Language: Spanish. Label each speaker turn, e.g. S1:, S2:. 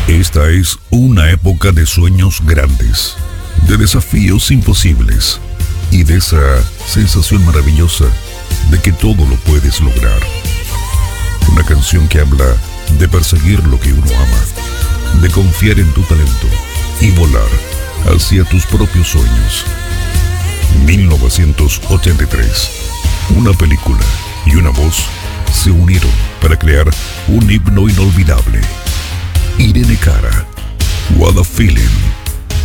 S1: Esta es una época de sueños grandes, de desafíos imposibles y de esa sensación maravillosa de que todo lo puedes lograr. Una canción que habla de perseguir lo que uno ama, de confiar en tu talento y volar hacia tus propios sueños. 1983. Una película y una voz se unieron para crear un himno inolvidable. Irene Cara, What a Feeling.